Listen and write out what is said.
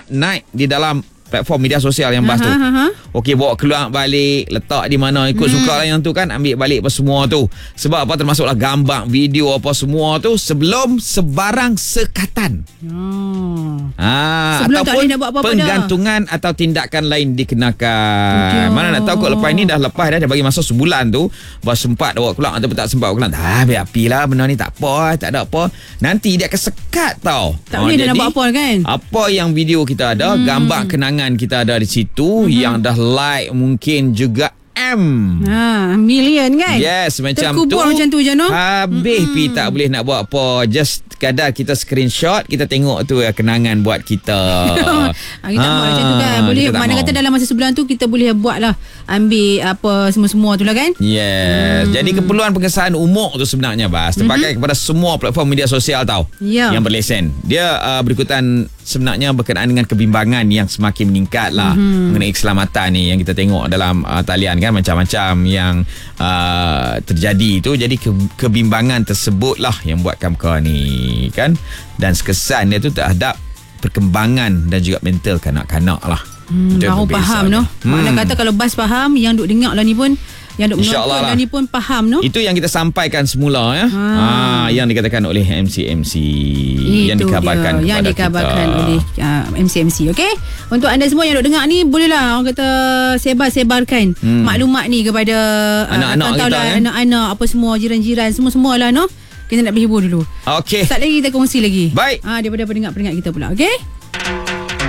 naik di dalam platform media sosial yang bas tu. Okey, bawa keluar balik, letak di mana ikut suka lah yang tu kan, ambil balik apa semua tu. Sebab apa, termasuklah gambar, video apa semua tu sebelum sebarang sekatan. Sebelum tak boleh nak buat apa-apa penggantungan dah. Atau tindakan lain dikenakan. Mana nak tahu kot lepas ni dah lepas dah, dia bagi masa sebulan tu, baru sempat bawa keluar ataupun tak sempat bawa keluar. Biar apilah benda ni, tak apa, tak ada apa. Nanti dia akan sekat tau. Tak boleh nak buat apa kan. Apa yang video kita ada, gambar kenangan kita ada di situ, yang dah like mungkin juga million kan. Yes, macam terkubur tu. Macam tu je no. Habis pi tak boleh nak buat apa. Just kadar kita screenshot, kita tengok tu kenangan buat kita. Kita buat macam tu kan. Boleh, mana kata dalam masa sebulan tu kita boleh buat lah, ambil apa semua-semua tu lah kan. Yes. Jadi keperluan pengesahan umur tu sebenarnya Bas terpakai kepada semua platform media sosial tau, yang berlesen. Dia berikutan sebenarnya berkenaan dengan kebimbangan yang semakin meningkat lah mengenai keselamatan ni yang kita tengok dalam talian kan, macam-macam yang terjadi tu. Jadi kebimbangan tersebut lah yang buatkan perkara ni kan, dan kesan dia tu terhadap perkembangan dan juga mental kanak-kanak lah. Baru faham no. Maknanya kata kalau Bas faham, yang duk dengar lah ni pun, yang duk menonton lah ni pun faham no. Itu yang kita sampaikan semula ya. Yang dikatakan oleh MC-MC, yang dikabarkan dia, yang dikabarkan oleh MC-MC. Okey, untuk anda semua yang duk dengar ni, bolehlah orang kata sebarkan maklumat ni kepada anak-anak kita kan? Anak-anak apa semua, jiran-jiran semua-semualah no. Kita nak berhibur dulu. Okey. Sat lagi kita kongsi lagi. Baik. Daripada pendengar-pendengar kita pula. Okey.